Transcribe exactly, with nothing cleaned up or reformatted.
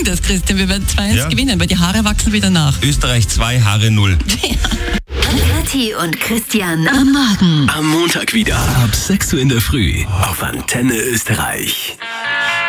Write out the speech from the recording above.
machen das, Christian. Wir werden zwei eins Ja. gewinnen, weil die Haare wachsen wieder nach. Österreich zwei, Haare null. Kathi und Christian am Morgen. Am Montag wieder. Ab sechs Uhr in der Früh. Auf Antenne Österreich.